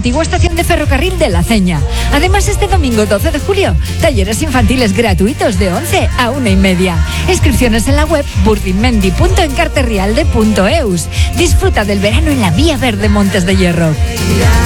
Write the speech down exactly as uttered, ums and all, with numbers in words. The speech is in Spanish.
antigua estación de ferrocarril de La Ceña. Además, este domingo doce de julio, talleres infantiles gratuitos de once a una y media. Inscripciones en la web burdimendi punto encarterrialde punto eus. Disfruta del verano en la Vía Verde Montes de Hierro.